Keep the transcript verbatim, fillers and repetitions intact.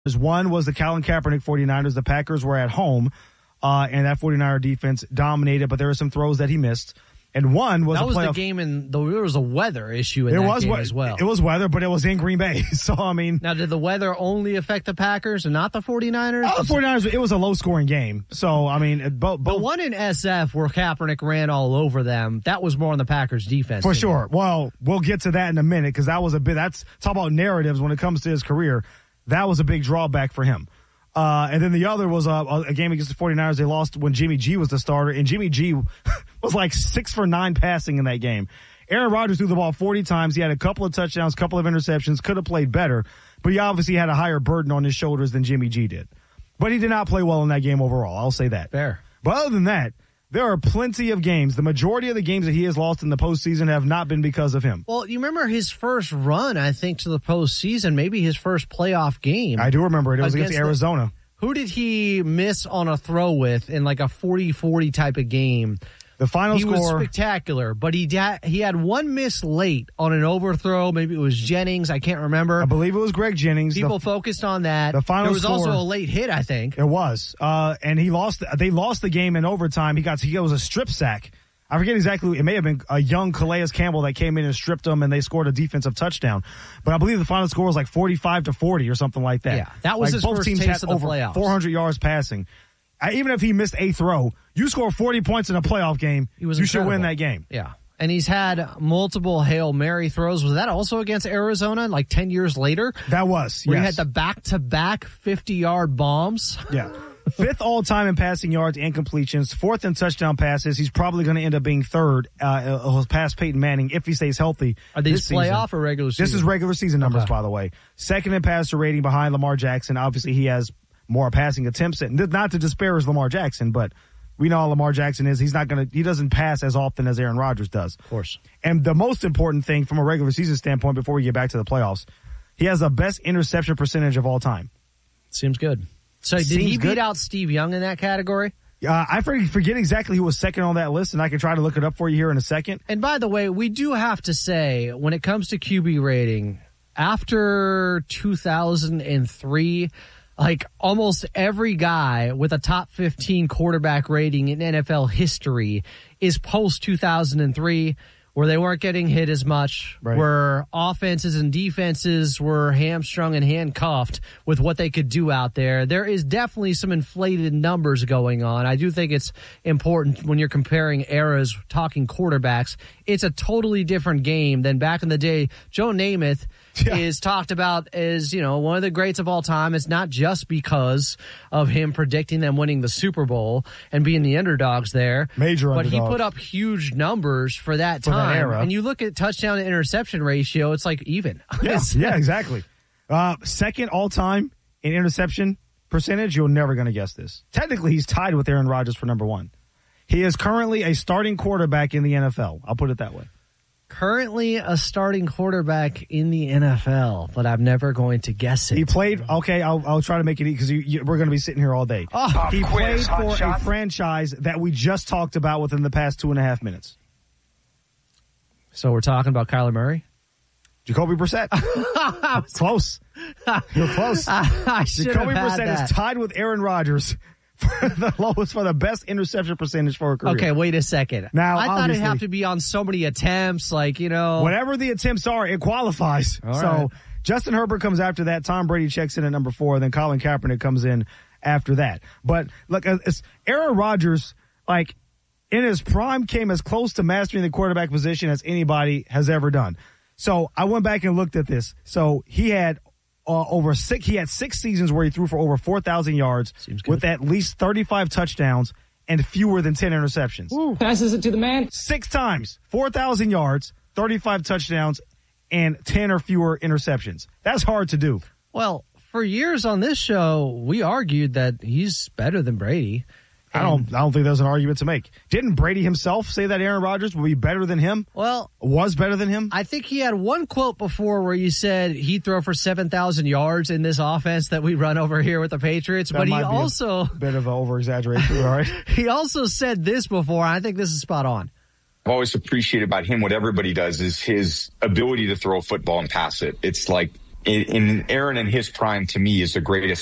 One was the Colin Kaepernick 49ers. The Packers were at home, uh, and that 49er defense dominated, but there were some throws that he missed. And one was that a was playoff. the game, and there was a weather issue in it that was, game as well. It was weather, but it was in Green Bay. So, I mean. Now, did the weather only affect the Packers and not the 49ers? Oh, the 49ers, it was a low-scoring game. So, I mean. Both, both, the one in S F where Kaepernick ran all over them, that was more on the Packers' defense. For sure. Well, we'll get to that in a minute because that was a bit. That's talk about narratives when it comes to his career. That was a big drawback for him. Uh, and then the other was a, a game against the 49ers. They lost when Jimmy G was the starter, and Jimmy G was like six for nine passing in that game. Aaron Rodgers threw the ball forty times. He had a couple of touchdowns, couple of interceptions, could have played better, but he obviously had a higher burden on his shoulders than Jimmy G did. But he did not play well in that game overall. I'll say that. Fair. But other than that, there are plenty of games. The majority of the games that he has lost in the postseason have not been because of him. Well, you remember his first run, I think, to the postseason, maybe his first playoff game. I do remember it. It was against, against Arizona. The, who did he miss on a throw with in like a forty forty type of game? The final he score. He was spectacular, but he da- he had one miss late on an overthrow. Maybe it was Jennings. I can't remember. I believe it was Greg Jennings. People the, focused on that. The final there was score, also a late hit, I think. It was. Uh, and he lost. They lost the game in overtime. He got, he was a strip sack. I forget exactly. It may have been a young Calais Campbell that came in and stripped him, and they scored a defensive touchdown. But I believe the final score was like forty-five to forty or something like that. Yeah, that was like his both first teams taste had of the over playoffs. four hundred yards passing. I, even if he missed a throw, you score forty points in a playoff game, he was you incredible. should win that game. Yeah. And he's had multiple Hail Mary throws. Was that also against Arizona, like ten years later? That was, Where yes. he had the back-to-back fifty-yard bombs. Yeah. Fifth all-time in passing yards and completions. Fourth in touchdown passes. He's probably going to end up being third uh, past Peyton Manning if he stays healthy. Are these playoff season. or regular season? This is regular season numbers, okay. by the way. Second in passer rating behind Lamar Jackson. Obviously, he has more passing attempts. Not to disparage Lamar Jackson, but we know how Lamar Jackson is. He's not going to, he doesn't pass as often as Aaron Rodgers does. Of course. And the most important thing from a regular season standpoint before we get back to the playoffs, he has the best interception percentage of all time. Seems good. So did Seems he beat good. out Steve Young in that category? Uh, I forget exactly who was second on that list, and I can try to look it up for you here in a second. And by the way, we do have to say, when it comes to Q B rating, after two thousand three, like almost every guy with a top fifteen quarterback rating in N F L history is post two thousand three, where they weren't getting hit as much, right. where offenses and defenses were hamstrung and handcuffed with what they could do out there. There is definitely some inflated numbers going on. I do think it's important when you're comparing eras, talking quarterbacks. It's a totally different game than back in the day. Joe Namath yeah. is talked about as, you know, one of the greats of all time. It's not just because of him predicting them winning the Super Bowl and being the underdogs there. Major But underdogs. he put up huge numbers for that for time. That era. And you look at touchdown to interception ratio, it's like even. Yeah, yeah, exactly. Uh, second all-time in interception percentage, you're never going to guess this. Technically, he's tied with Aaron Rodgers for number one. He is currently a starting quarterback in the N F L. I'll put it that way. Currently a starting quarterback in the N F L, but I'm never going to guess it. He played, okay, I'll, I'll try to make it easy because we're going to be sitting here all day. Oh, he quiz, played for shot. a franchise that we just talked about within the past two and a half minutes. So we're talking about Kyler Murray? Jacoby Brissett. Close. You're close. I, I should Jacoby have had Brissett that. is tied with Aaron Rodgers for the lowest, for the best interception percentage for a career. Okay, wait a second. Now, I thought it'd obviously- have to be on so many attempts, like, you know. Whatever the attempts are, it qualifies. All so right. Justin Herbert comes after that. Tom Brady checks in at number four. Then Colin Kaepernick comes in after that. But look, it's Aaron Rodgers, like, in his prime, came as close to mastering the quarterback position as anybody has ever done. So I went back and looked at this. So he had uh, over six. He had six seasons where he threw for over four thousand yards with at least thirty-five touchdowns and fewer than ten interceptions. Ooh, passes it to the man. Six times, four thousand yards, thirty-five touchdowns, and ten or fewer interceptions. That's hard to do. Well, for years on this show, we argued that he's better than Brady. I don't I don't think there's an argument to make. Didn't Brady himself say that Aaron Rodgers would be better than him? Well, was better than him? I think he had one quote before where you said he'd throw for seven thousand yards in this offense that we run over here with the Patriots. That but he might be also a bit of an over-exaggeration, all right? He also said this before. I think this is spot on. I've always appreciated about him what everybody does is his ability to throw a football and pass it. It's like in, in Aaron in his prime, to me, is the greatest